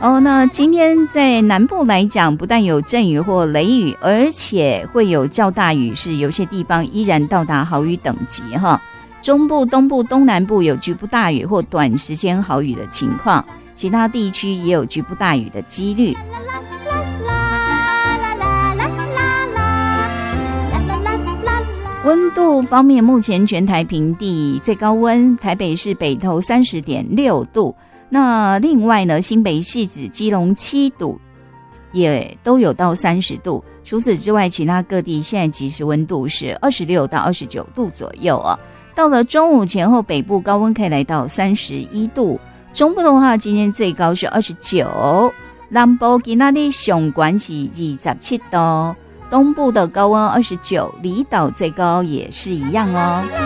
那今天在南部来讲，不但有阵雨或雷雨，而且会有较大雨，是有些地方依然到达豪雨等级哈。中部、东部、东南部有局部大雨或短时间豪雨的情况，其他地区也有局部大雨的几率。温度方面，目前全台平地最高温，台北市北投30.6度。那另外呢，新北市、基隆7度也都有到30度。除此之外，其他各地现在即时温度是26到29度左右啊。到了中午前后，北部高温可以来到31度，中部的话，今天最高是29，南部今天的上关是27度，东部的高温29，离岛最高也是一样哦。